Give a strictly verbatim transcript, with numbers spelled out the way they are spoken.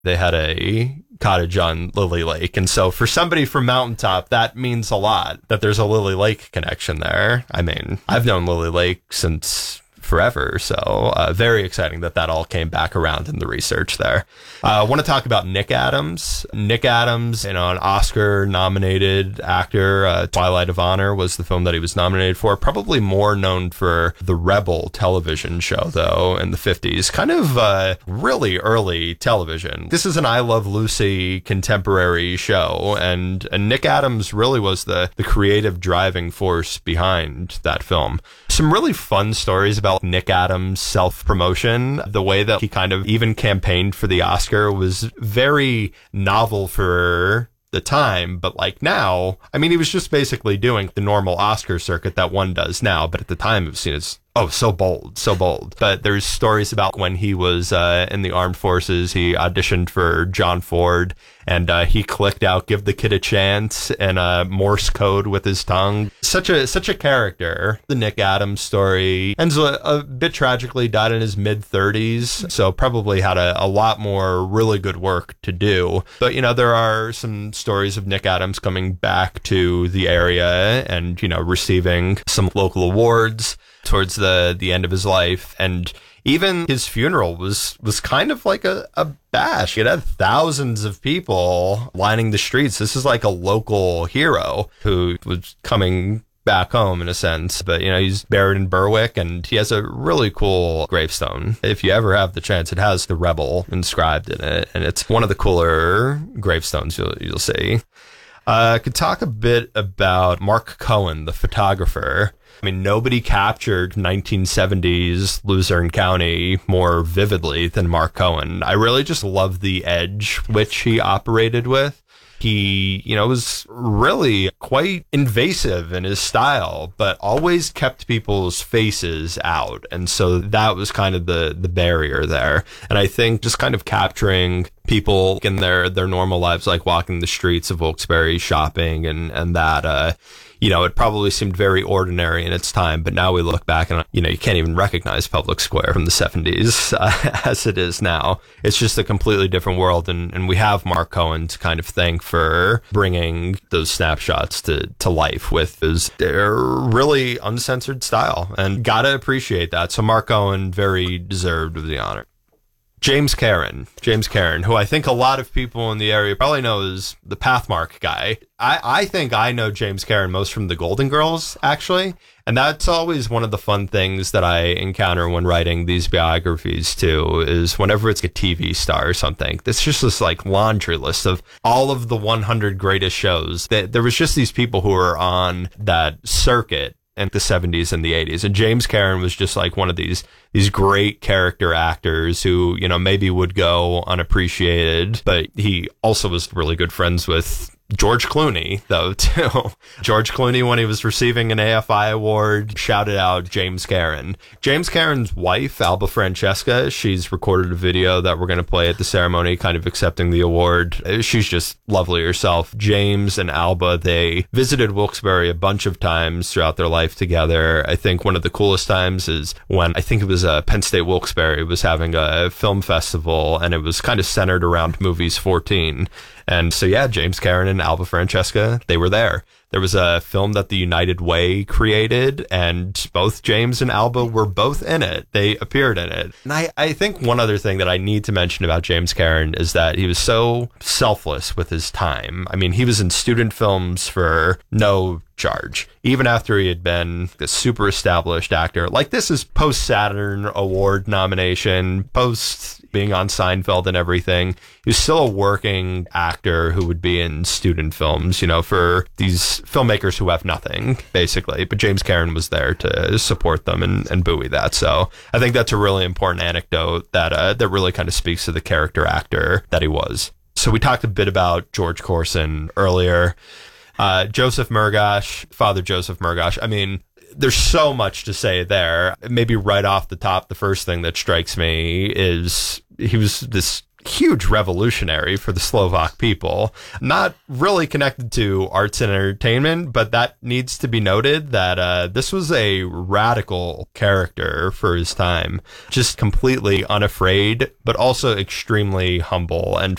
They had a cottage on Lily Lake. And so for somebody from Mountaintop, that means a lot that there's a Lily Lake connection there. I mean, I've known Lily Lake since forever. So uh, very exciting that that all came back around in the research there. I uh, want to talk about Nick Adams. Nick Adams, you know, an Oscar nominated actor. uh, Twilight of Honor was the film that he was nominated for. Probably more known for the Rebel television show, though, in the fifties. Kind of uh, really early television. This is an I Love Lucy contemporary show, and, and Nick Adams really was the, the creative driving force behind that film. Some really fun stories about Nick Adams' self-promotion. The way that he kind of even campaigned for the Oscar was very novel for the time, but like now, I mean, he was just basically doing the normal Oscar circuit that one does now, but at the time it was seen as, oh, so bold, so bold. But there's stories about when he was uh, in the armed forces, he auditioned for John Ford, and uh, he clicked out, "Give the kid a chance," and uh, Morse code with his tongue. Such a such a character. The Nick Adams story ends a, a bit tragically, died in his mid thirties, so probably had a, a lot more really good work to do. But, you know, there are some stories of Nick Adams coming back to the area and, you know, receiving some local awards towards the, the end of his life. And even his funeral was, was kind of like a, a bash. It had thousands of people lining the streets. This is like a local hero who was coming back home in a sense. But, you know, he's buried in Berwick, and he has a really cool gravestone. If you ever have the chance, it has the Rebel inscribed in it, and it's one of the cooler gravestones you'll, you'll see. I uh, could talk a bit about Mark Cohen, the photographer. I mean, nobody captured nineteen seventies Luzerne County more vividly than Mark Cohen. I really just love the edge which he operated with. He, you know, was really quite invasive in his style, but always kept people's faces out. And so that was kind of the, the barrier there. And I think just kind of capturing people in their, their normal lives, like walking the streets of Wilkes-Barre, shopping, and, and that, uh, you know, it probably seemed very ordinary in its time, but now we look back and, you know, you can't even recognize Public Square from the seventies uh, as it is now. It's just a completely different world, and, and we have Mark Cohen to kind of thank for bringing those snapshots to, to life with his their really uncensored style, and gotta appreciate that. So Mark Cohen, very deserved of the honor. James Karen, James Karen, who I think a lot of people in the area probably know as the Pathmark guy. I, I think I know James Karen most from the Golden Girls, actually. And that's always one of the fun things that I encounter when writing these biographies, too, is whenever it's a T V star or something, it's just this like laundry list of all of the one hundred greatest shows. There was just these people who were on that circuit in the seventies and the eighties. And James Karen was just like one of these these great character actors who, you know, maybe would go unappreciated, but he also was really good friends with George Clooney, though, too. George Clooney, when he was receiving an A F I award, shouted out James Karen. James Karen's wife, Alba Francesca, she's recorded a video that we're going to play at the ceremony, kind of accepting the award. She's just lovely herself. James and Alba, they visited Wilkes-Barre a bunch of times throughout their life together. I think one of the coolest times is when, I think it was uh, Penn State Wilkes-Barre was having a film festival, and it was kind of centered around Movies fourteen. And so, yeah, James Karen and Alba Francesca, they were there. There was a film that the United Way created, and both James and Alba were both in it. They appeared in it. And I, I think one other thing that I need to mention about James Karen is that he was so selfless with his time. I mean, he was in student films for no charge, even after he had been a super established actor. Like, this is post-Saturn Award nomination, post being on Seinfeld and everything. He was still a working actor who would be in student films, you know, for these filmmakers who have nothing, basically. But James Karen was there to support them and, and buoy that. So I think that's a really important anecdote that uh, that really kind of speaks to the character actor that he was. So we talked a bit about George Corson earlier. Uh, Joseph Mergosh, Father Joseph Mergosh. I mean, there's so much to say there. Maybe right off the top, the first thing that strikes me is he was this huge revolutionary for the Slovak people. Not really connected to arts and entertainment, but that needs to be noted that uh, this was a radical character for his time. Just completely unafraid, but also extremely humble and